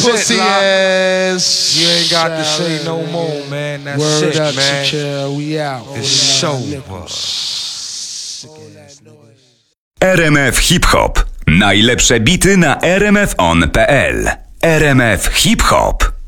pussy ass. You ain't got to say no more, man. That's Word it, up, man. Shaquille, we out. It's so. RMF Hip Hop. Najlepsze bity na rmfon.pl. RMF Hip Hop.